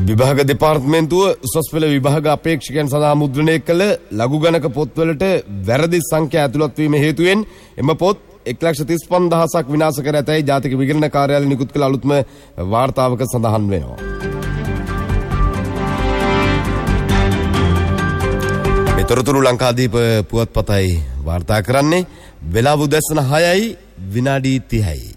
විභාග දෙපාර්තමේන්තුව උසස් පෙළ විභාග අපේක්ෂකයන් සඳහා මුද්‍රණය කළ ලඝු ගණක පොත්වලට වැරදි සංඛ්‍යා ඇතුළත් වීම හේතුවෙන් එම පොත් 1,35,000ක් විනාශ කර ඇතැයි ජාතික විගණන කාර්යාලය නිකුත් කළ අලුත්ම වාර්තාවක සඳහන් වෙනවා. මෙතරතුරු ලංකාදීප පුවත්පතයි වාර්තා කරන්නේ. වෙලාව උදැසන 6යි විනාඩි 30යි.